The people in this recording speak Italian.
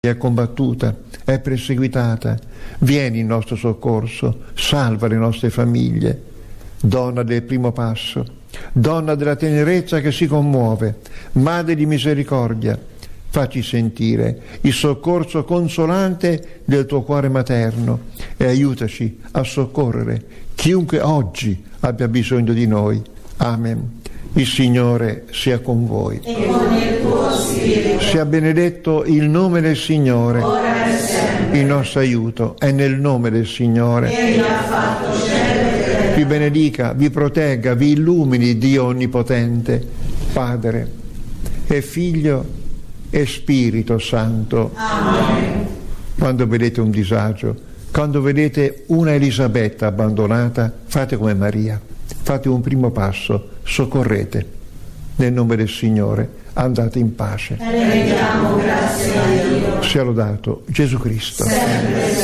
è combattuta, è perseguitata, vieni in nostro soccorso, salva le nostre famiglie. Donna del primo passo, donna della tenerezza che si commuove, madre di misericordia, facci sentire il soccorso consolante del tuo cuore materno e aiutaci a soccorrere chiunque oggi abbia bisogno di noi. Amen. Il Signore sia con voi. E con il tuo spirito. Sia benedetto il nome del Signore. Ora e sempre. Il nostro aiuto è nel nome del Signore. Egli ha fatto cielo e terra. Vi benedica, vi protegga, vi illumini Dio Onnipotente, Padre e Figlio e Spirito Santo. Amen. Quando vedete un disagio, quando vedete una Elisabetta abbandonata, fate come Maria. Fate un primo passo, soccorrete. Nel nome del Signore, andate in pace. Rendiamo grazie a Dio. Sia lodato Gesù Cristo. Sempre.